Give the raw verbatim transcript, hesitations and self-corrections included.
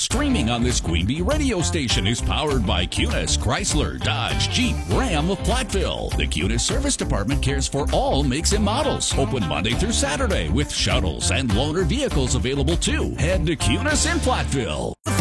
streaming on this Queen Bee radio station is powered by Cunis, Chrysler, Dodge, Jeep, Ram of Platteville. The Cunis Service Department cares for all makes and models. Open Monday through Saturday with shuttles and loaner vehicles available too. Head to Cunis in Platteville.